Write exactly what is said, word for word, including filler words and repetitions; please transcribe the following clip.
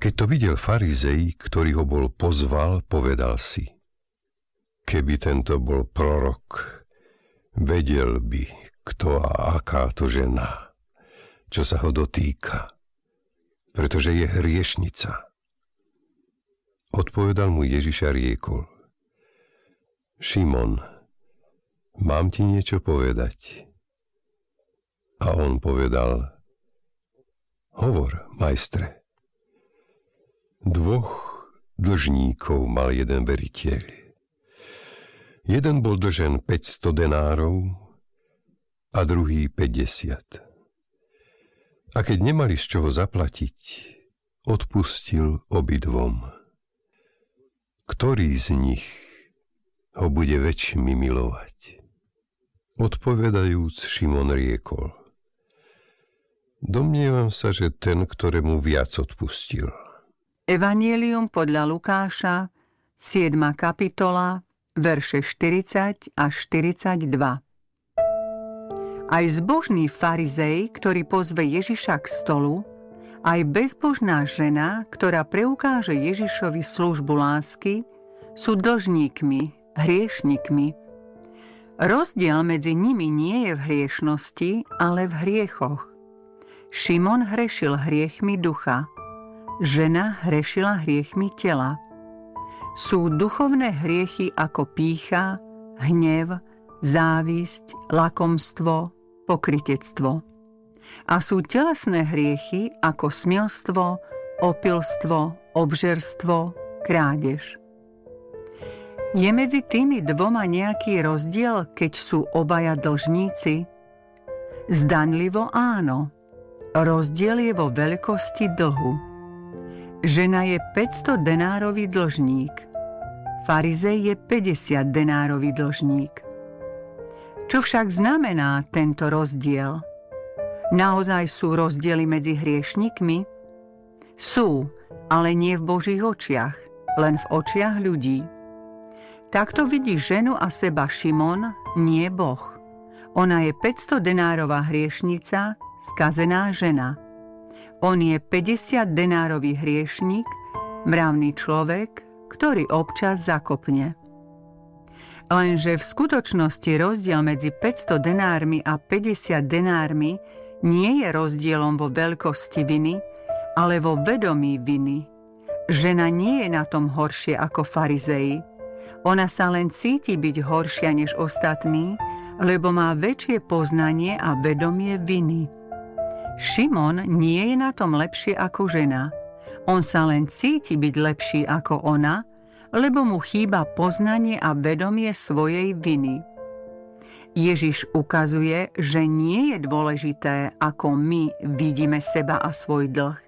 Keď to videl farizej, ktorý ho bol pozval, povedal si: keby tento bol prorok, vedel by, kto a aká to žena, čo sa ho dotýka, pretože je hriešnica. Odpovedal mu Ježiš a riekol: Šimon, mám ti niečo povedať. A on povedal: hovor, majstre. Dvoch dlžníkov mal jeden veriteľ. Jeden bol dlžen päťsto denárov a druhý päťdesiat. A keď nemali z čoho zaplatiť, odpustil obidvom. Ktorý z nich ho bude väčšmi milovať? Odpovedajúc, Šimon riekol: domnievam sa, že ten, ktorému viac odpustil. Evanjelium podľa Lukáša, siedma kapitola, verše štyridsať až štyridsaťdva. Aj zbožný farizej, ktorý pozve Ježiša k stolu, aj bezbožná žena, ktorá preukáže Ježišovi službu lásky, sú dlžníkmi, hriešnikmi. Rozdiel medzi nimi nie je v hriešnosti, ale v hriechoch. Šimon hrešil hriechmi ducha, žena hrešila hriechmi tela. Sú duchovné hriechy ako pýcha, hnev, závisť, lakomstvo, pokrytectvo. A sú telesné hriechy ako smilstvo, opilstvo, obžerstvo, krádež. Je medzi tými dvoma nejaký rozdiel, keď sú obaja dlžníci? Zdanlivo áno. Rozdiel je vo veľkosti dlhu. Žena je päťsto denárový dlžník. Farizej je päťdesiat denárový dlžník. Čo však znamená tento rozdiel? Naozaj sú rozdiely medzi hriešnikmi? Sú, ale nie v Božích očiach, len v očiach ľudí. Takto vidí ženu a seba Šimon, nie Boh. Ona je päťsto denárová hriešnica, skazená žena. On je päťdesiat denárový hriešnik, mravný človek, ktorý občas zakopne. Lenže v skutočnosti rozdiel medzi päťsto denármi a päťdesiat denármi nie je rozdielom vo veľkosti viny, ale vo vedomí viny. Žena nie je na tom horšie ako farizei. Ona sa len cíti byť horšia než ostatní, lebo má väčšie poznanie a vedomie viny. Šimon nie je na tom lepšie ako žena. On sa len cíti byť lepší ako ona, lebo mu chýba poznanie a vedomie svojej viny. Ježiš ukazuje, že nie je dôležité, ako my vidíme seba a svoj dlh,